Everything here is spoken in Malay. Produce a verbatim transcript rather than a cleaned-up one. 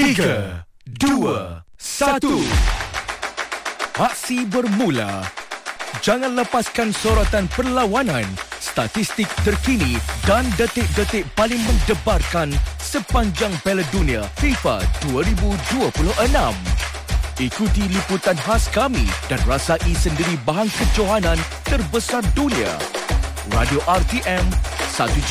tiga, dua, satu. Aksi bermula. Jangan lepaskan sorotan perlawanan, statistik terkini dan detik-detik paling mendebarkan sepanjang Piala Dunia FIFA dua ribu dua puluh enam. Ikuti liputan khas kami dan rasai sendiri bahang kejohanan terbesar dunia. Radio R T M satu